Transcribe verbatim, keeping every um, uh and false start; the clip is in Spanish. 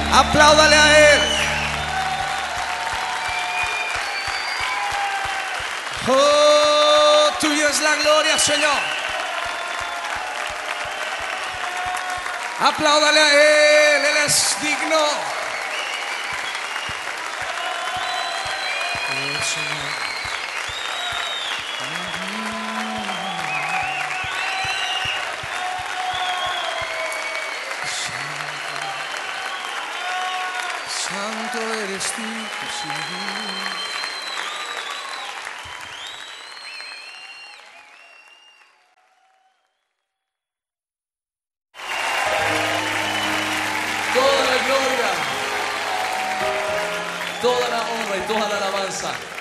Apláudale a Él. Oh, tuya es la gloria, Señor. Apláudale a Él, Él es digno. Oh, Señor. Santo eres tú, Señor. Toda la gloria, toda la honra y toda la alabanza